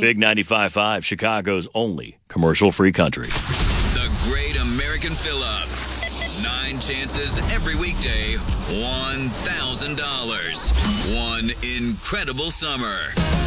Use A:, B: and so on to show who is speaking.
A: Big 95.5, Chicago's only commercial-free country.
B: The Great American Fill-Up. 9 chances every weekday, $1,000. One incredible summer.